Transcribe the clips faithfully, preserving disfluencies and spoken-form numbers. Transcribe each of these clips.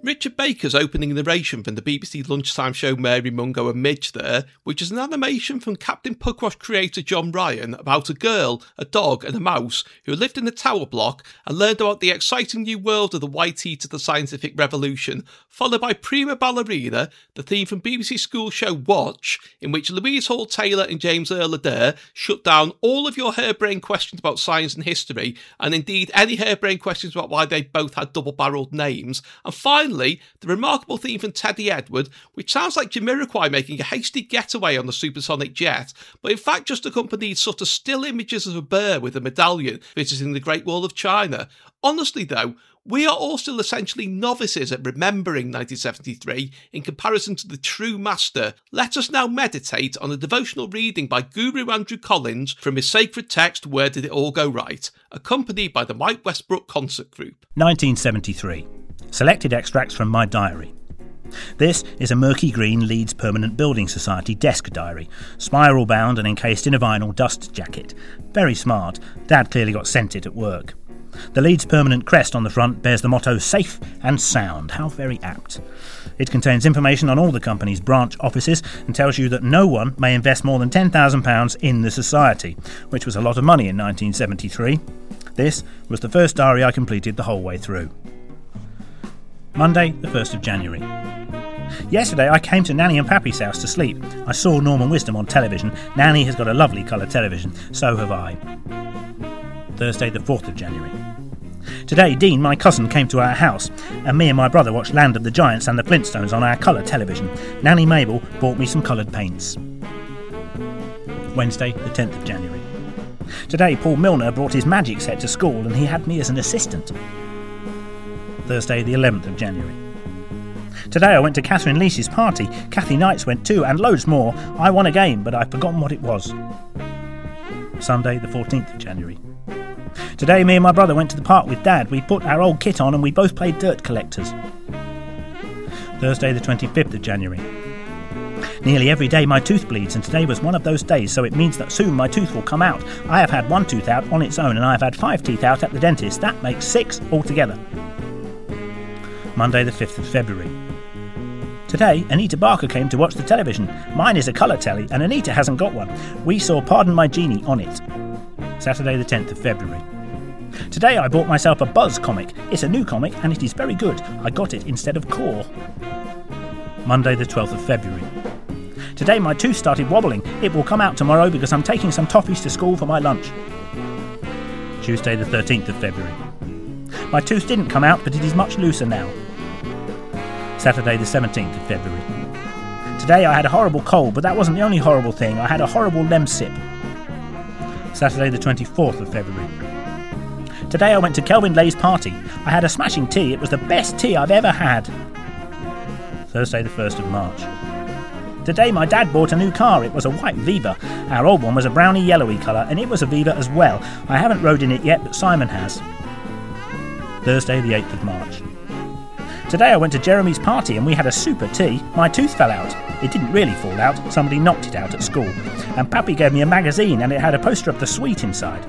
Richard Baker's opening narration from the B B C lunchtime show Mary Mungo and Midge there, which is an animation from Captain Pugwash creator John Ryan about a girl, a dog and a mouse who lived in the tower block and learned about the exciting new world of the white heat of the scientific revolution, followed by Prima Ballerina, the theme from B B C school show Watch, in which Louise Hall Taylor and James Earl Adair shut down all of your harebrained questions about science and history, and indeed any harebrained questions about why they both had double-barrelled names, and finally the remarkable theme from Teddy Edward, which sounds like Jamiroquai making a hasty getaway on the supersonic jet, but in fact just accompanied sort of still images of a bear with a medallion visiting the Great Wall of China. Honestly though, we are all still essentially novices at remembering nineteen seventy-three in comparison to the true master. Let us now meditate on a devotional reading by Guru Andrew Collins from his sacred text Where Did It All Go Right, accompanied by the Mike Westbrook Concert Group. nineteen seventy-three. Selected extracts from my diary. This is a murky green Leeds Permanent Building Society desk diary, spiral bound and encased in a vinyl dust jacket. Very smart. Dad clearly got sent it at work. The Leeds Permanent crest on the front bears the motto Safe and Sound. How very apt. It contains information on all the company's branch offices and tells you that no one may invest more than ten thousand pounds in the society, which was a lot of money in nineteen seventy-three. This was the first diary I completed the whole way through. Monday, the first of January. Yesterday I came to Nanny and Pappy's house to sleep. I saw Norman Wisdom on television. Nanny has got a lovely colour television. So have I. Thursday, the fourth of January. Today, Dean, my cousin, came to our house, and me and my brother watched Land of the Giants and the Flintstones on our colour television. Nanny Mabel bought me some coloured paints. Wednesday, the tenth of January. Today, Paul Milner brought his magic set to school, and he had me as an assistant. Thursday, the eleventh of January. Today I went to Catherine Lease's party. Kathy Knights went too, and loads more. I won a game, but I've forgotten what it was. Sunday, the fourteenth of January. Today me and my brother went to the park with Dad. We put our old kit on and we both played dirt collectors. Thursday, the twenty-fifth of January. Nearly every day my tooth bleeds, and today was one of those days, so it means that soon my tooth will come out. I have had one tooth out on its own, and I have had five teeth out at the dentist. That makes six altogether. Monday, the fifth of February. Today, Anita Barker came to watch the television. Mine is a colour telly, and Anita hasn't got one. We saw Pardon My Genie on it. Saturday, the tenth of February. Today I bought myself a Buzz comic. It's a new comic, and it is very good. I got it instead of Core. Monday, the twelfth of February. Today my tooth started wobbling. It will come out tomorrow because I'm taking some toffees to school for my lunch. Tuesday, the thirteenth of February. My tooth didn't come out, but it is much looser now. Saturday, the seventeenth of February. Today I had a horrible cold, but that wasn't the only horrible thing. I had a horrible Lemsip. Saturday, the twenty-fourth of February. Today I went to Kelvin Lay's party. I had a smashing tea. It was the best tea I've ever had. Thursday, the first of March. Today my dad bought a new car. It was a white Viva. Our old one was a browny yellowy colour, and it was a Viva as well. I haven't rode in it yet, but Simon has. Thursday, the eighth of March. Today I went to Jeremy's party and we had a super tea. My tooth fell out. It didn't really fall out. Somebody knocked it out at school. And Pappy gave me a magazine and it had a poster of the Sweet inside.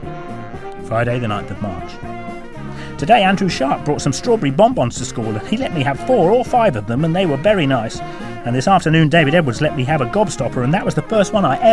Friday, the ninth of March. Today Andrew Sharp brought some strawberry bonbons to school and he let me have four or five of them and they were very nice. And this afternoon David Edwards let me have a gobstopper and that was the first one I ever